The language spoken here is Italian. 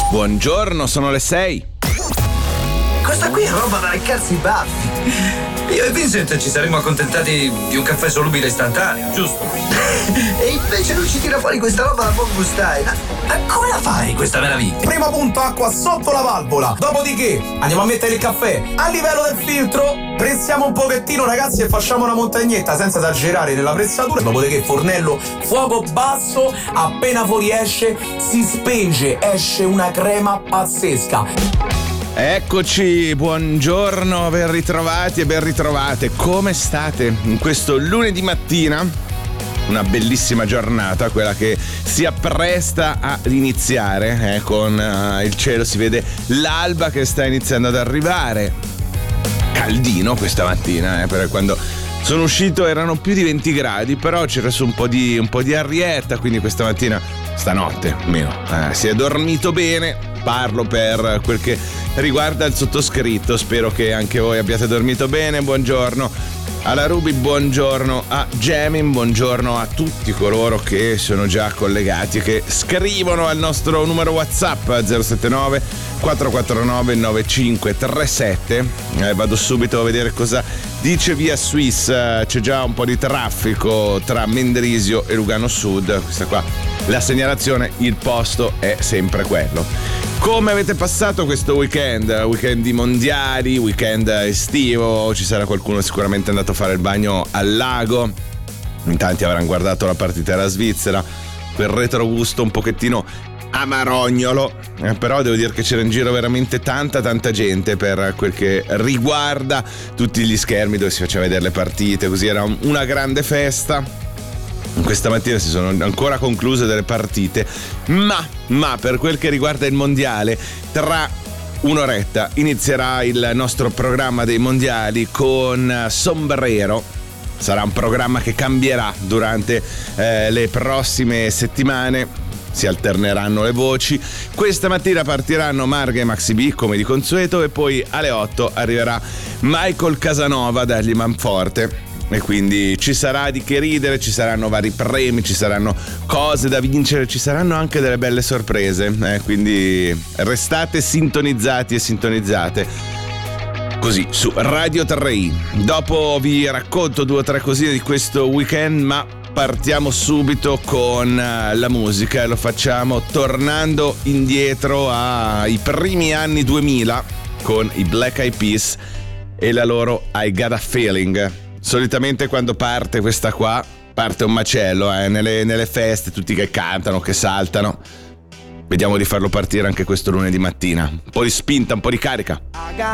Buongiorno, sono le 6. Questa qui è roba da leccarsi i baffi. Io e Vincent ci saremmo accontentati di un caffè solubile istantaneo, giusto? E invece lui ci tira fuori questa roba da buon gustare. Ma come la fai questa meraviglia? Primo punto, acqua sotto la valvola. Dopodiché andiamo a mettere il caffè a livello del filtro. Pressiamo un pochettino, ragazzi, e facciamo una montagnetta senza esagerare nella pressatura. Dopodiché fornello, fuoco basso. Appena fuoriesce si spenge, esce una crema pazzesca. Eccoci, buongiorno, ben ritrovati e ben ritrovate. Come state in questo lunedì mattina? Una bellissima giornata, quella che si appresta ad iniziare, con il cielo si vede l'alba che sta iniziando ad arrivare. Caldino questa mattina, per quando sono uscito erano più di 20 gradi, però c'era su un po' di arietta, quindi questa mattina, stanotte almeno, si è dormito bene. Parlo per quel che riguarda il sottoscritto, spero che anche voi abbiate dormito bene. Buongiorno alla Ruby, buongiorno a Gemin, buongiorno a tutti coloro che sono già collegati e che scrivono al nostro numero WhatsApp 079 449 9537. Vado subito a vedere cosa dice via Swiss. C'è già un po' di traffico tra Mendrisio e Lugano Sud. Questa qua la segnalazione, il posto è sempre quello. Come avete passato questo weekend? Weekend di mondiali, weekend estivo, ci sarà qualcuno sicuramente andato a fare il bagno al lago, in tanti avranno guardato la partita della Svizzera, quel retrogusto un pochettino amarognolo, però devo dire che c'era in giro veramente tanta gente per quel che riguarda tutti gli schermi dove si faceva vedere le partite, così era una grande festa. Questa mattina si sono ancora concluse delle partite, ma per quel che riguarda il mondiale, tra un'oretta inizierà il nostro programma dei mondiali con Sombrero. Sarà un programma che cambierà durante le prossime settimane, si alterneranno le voci. Questa mattina partiranno Marga e Maxi B come di consueto e poi alle 8 arriverà Michael Casanova dagli Manforte. E quindi ci sarà di che ridere, ci saranno vari premi, ci saranno cose da vincere, ci saranno anche delle belle sorprese, quindi restate sintonizzati e sintonizzate così su Radio 3. Dopo vi racconto 2 o 3 cosine di questo weekend, ma partiamo subito con la musica e lo facciamo tornando indietro ai primi anni 2000 con i Black Eyed Peas e la loro I Got a Feeling. Solitamente quando parte questa qua parte un macello, nelle feste tutti che cantano, che saltano. Vediamo di farlo partire anche questo lunedì mattina. Un po' di spinta, un po' di carica.